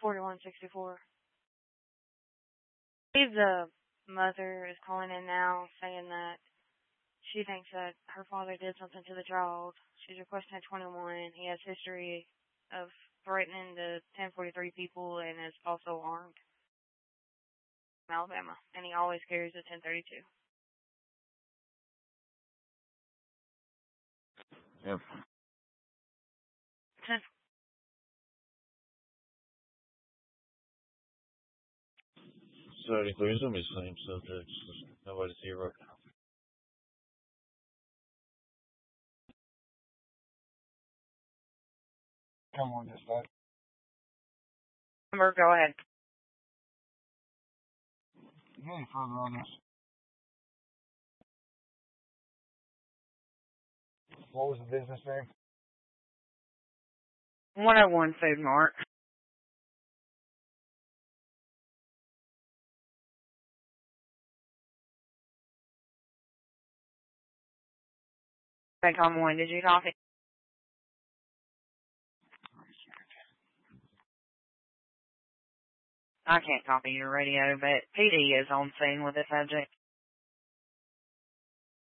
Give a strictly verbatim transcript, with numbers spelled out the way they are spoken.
forty-one sixty-four. I believe the mother is calling in now saying that she thinks that her father did something to the child. She's requesting a twenty-one. He has history of threatening the ten forty-three people and is also armed in Alabama. And he always carries a ten thirty-two. Yep. seventy-three is going to be the same subject. Nobody's here right now. Come on, this guy. Number, go ahead. You any further on this? What was the business name? one oh one Food Mart. Take on one. Did you copy? I can't copy your radio, but P D is on scene with the subject.